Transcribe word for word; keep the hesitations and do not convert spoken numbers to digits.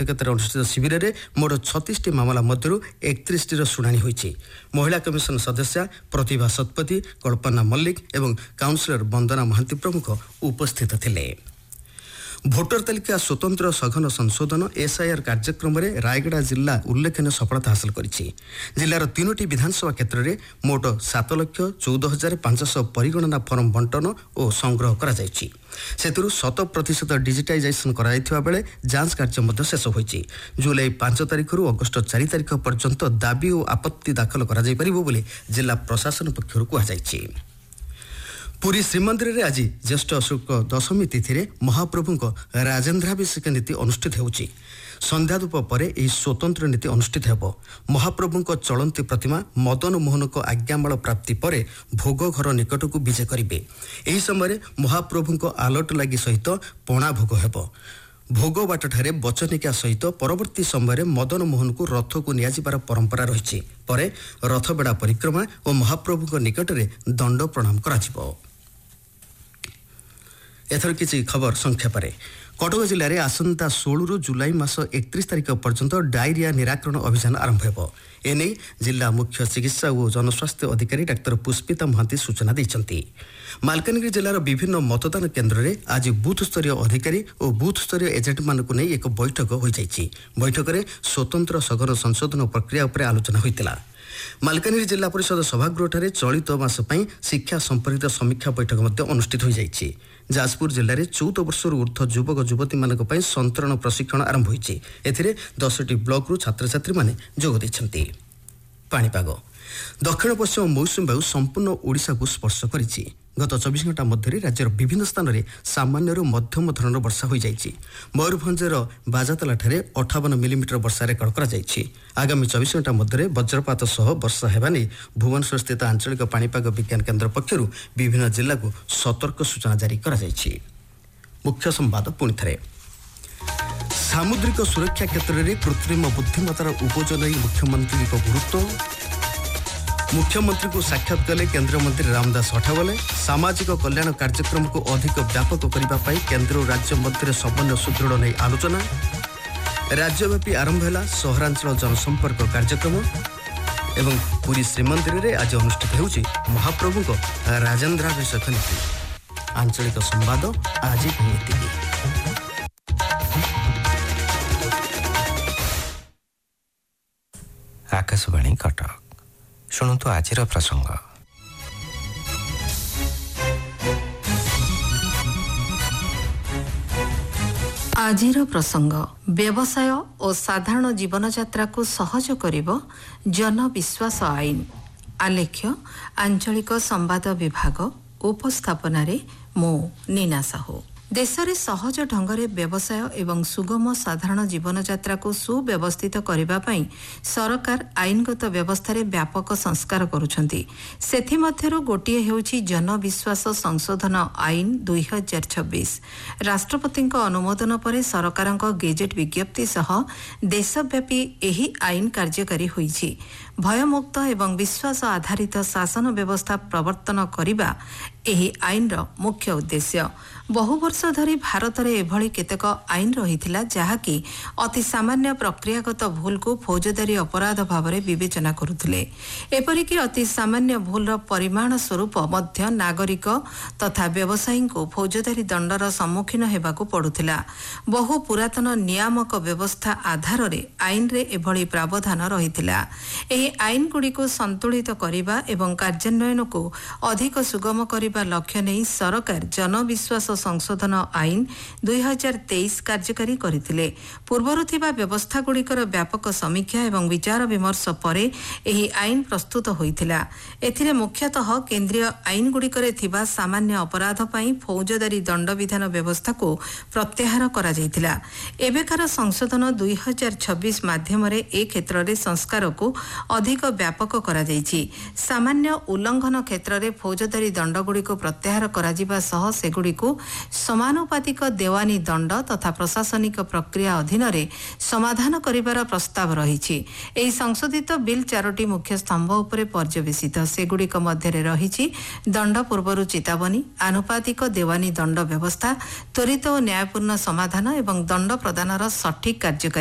अध्यक्षतार अनुष्ठित शिविर में मोट छत्तीस टी मामला मध्य एकतीस टी शुणाणी होती। महिला कमिशन सदस्या प्रतिभा शतपथी, कल्पना मल्लिक एवं काउंसिलर वंदना महांती प्रमुख उपस्थित थिले। भोटर तालिका स्वतंत्र सघन संशोधन एसआईआर कार्यक्रम में रायगढ़ जिला उल्लेखनीय सफलता हासिल करिछि। जिलार तीनोटी विधानसभा क्षेत्र में मोट सात लक्ष चौदह हजार पांचश परिगणना फर्म बंटन और संग्रह करा जायछि। सेतुरु शत प्रतिशत डिजिटाइजेशन कराइथिबा बेले जांच कार्य मध्य शेष होइछि। जुलाई पांच तारिख रु अगस्त चार तारिख पर्यंत दाबी और आपत्ति दाखल करा जाय परिबो बोली जिला प्रशासन पक्षरु कहा जायछि। पुरी श्रीमंदिर में आज ज्येष्ठ शुक्ल दशमी तिथि में महाप्रभु राजेन्द्राभिषेक नीति अनुष्ठित होउछि। संध्याधूप पर यह स्वतंत्र नीति अनुष्ठित होब। महाप्रभु चलंती प्रतिमा मदन मोहन को आज्ञामाल प्राप्ति पर भोग घर निकट को विजे करेंगे। यह समय महाप्रभु आलट लगी सहित पणा भोग होब। भोग बाट ठारे बचनिका सहित परवर्ती समय मदन मोहन को रथ को नियाजिबार परंपरा रही। पर रथ बेड़ा परिक्रमा और महाप्रभु निकट में दंड प्रणाम कराजिबो। एथर किसी खबर संक्षेप में कटक जिले में आसंता षोलह रु जुलाई मास एकतीस तारिख पर्यंत डायरिया निराकरण अभियान आरंभ होब। एने जिला मुख्य चिकित्सा और जनस्वास्थ्य अधिकारी डाक्तर पुष्पिता महांती सूचना देइछन्ति। मालकानगिरी जिलार विभिन्न मतदान केन्द्र में आज बूथ स्तरीय अधिकारी और बूथ स्तरीय एजेंट मानक नहीं एक बैठक हो जाइछि। बैठक में स्वतंत्र सघन संशोधन प्रक्रिया उपर आलोचना होइतिला। मालकानगिरी जिला परिषद सभागृह चलित मास शिक्षा संपर्कित समीक्षा बैठक मध्य अनुष्ठित हो जाइछि। जाजपुर जिले में चौदह वर्ष ऊर्ध्व युवक युवती मानक संतरण प्रशिक्षण आरंभ होइछि। एथिरे दस टी ब्लॉक रु छात्र छात्री माने जोग दैछन्ति। पाणीपाग दक्षिण पश्चिम मौसुमी वायु संपूर्ण ओडिशा को स्पर्श करिछि। गत चौबीस घंटा मध्य राज्यर विभिन्न स्थान में सामान्य मध्यम धरण वर्षा हो जाइछि। मयूरभंजर बाजातला ठारे अठावन मिलीमीटर वर्षा रेकर्ड करा जाइछि। आगामी चौबीस घंटा मध्य वज्रपात सह वर्षा हेबा नै भुवनेश्वर स्थित आंचलिक पाणीपाग विज्ञान केन्द्र पक्षरु विभिन्न जिला को सतर्क सूचना जारी करा जाइछि। मुख्य संवाद पुणी थे। सामुद्रिक सुरक्षा क्षेत्र में कृत्रिम बुद्धिमत्तार उपयोग मुख्यमंत्री गुरुत्व। मुख्यमंत्री को साक्षात कले केंद्र मंत्री रामदास अठावले। सामाजिक कल्याण कार्यक्रम को अधिक व्यापक करने केंद्र और राज्य मध्य समन्वय सुदृढ़ नहीं आलोचना। राज्यव्यापी आरंभ है सहरांचल जनसंपर्क कार्यक्रम एवं पुरी श्रीमंदिर में आज अनुष्ठित होउछि महाप्रभु को राजेन्द्राभिषेक नीति। आंचलिक संवाद आज आकाशवाणी कटक। शुणुतु आजिर प्रसंग। आजिर प्रसंग व्यवसाय और साधारण जीवन यात्रा को सहज करिबो जनविश्वास आईन। आलेख्य आंचलिक संवाद विभाग। उपस्थापन मो नीना साहू। देश में सहज ढंगरे व्यवसाय एवं सुगम साधारण जीवन यात्रा को सुव्यवस्थित करने पाई सरकार आईनगत व्यवस्था रे व्यापक संस्कार करुछंती। सेथि मध्यरु गोटिए हेउछि जनविश्वास संशोधन आईन दुई हजार छब्बीस। राष्ट्रपति अनुमोदन पर सरकारक गेजेट विज्ञप्ति सह देशव्यापी एही आईन कार्यकारी होइछि। भयमुक्त एवं विश्वास आधारित शासन व्यवस्था प्रवर्तन करिबा एही आईनर मुख्य उद्देश्य। बहु वर्ष धरी भारत में एभली केतेक आईन रहिथिला जहाँकि अति सामान्य प्रक्रियागत भूल को फौजदारी अपराध भाव में विवेचना करुथिले। एपरिक अति सामान्य भूलर परिमाण स्वरूप मध्य नागरिक तथा व्यवसायी को फौजदारी दंडर सम्मुखीन हेबाकु पड़ुथिला। बहु पुरातन नियामक व्यवस्था आधार रे आईन रे एभली प्रावधान रहिथिला। एही आईन गुड़िको संतुलित करिबा एवं कार्यान्वयन को अधिक सुगम करिबा लक्ष्य नहीं सरकार जनविश्वास संशोधन आईन दुई हजार तेईस कार्यकारी करथिले। पूर्वरु थिबा व्यवस्था गुड़िकर व्यापक समीक्षा एवं विचार विमर्श परे एही आईन प्रस्तुत होइथिला। एथिरे मुख्यतः केंद्रीय आईन गुड़िकरे थिबा सामान्य अपराध पई फौजदारी दंड विधान व्यवस्था को प्रत्याहार करा जाइथिला। एबेकार संशोधन दुई हजार छब्बीस माध्यम रे ए क्षेत्र रे संस्कार को अधिक व्यापक करा जाइछि। सामान्य उल्लंघन क्षेत्र रे फौजदारी दंड गुड़िको प्रत्याहार करा जिबा सह सेगुड़िको समानुपातिक देवानी दंड तथा प्रशासनिक प्रक्रिया अधीन रे समाधान करिबार प्रस्ताव रहिछि। एही संशोधित बिल चारोटी मुख्य स्तंभ उपरे पर्यवेसित। सेगुड़िक मध्य रे रहिछि दंड पूर्वरु चेतावनी, आनुपातिक देवानी दंड व्यवस्था, त्वरित और न्यायपूर्ण समाधान एवं दंड प्रदानर सठिक कार्यकारी